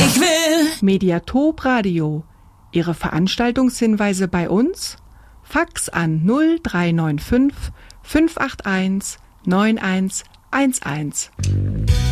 ich will. Mediatop Radio. Ihre Veranstaltungshinweise bei uns? Fax an 0395 581 9111.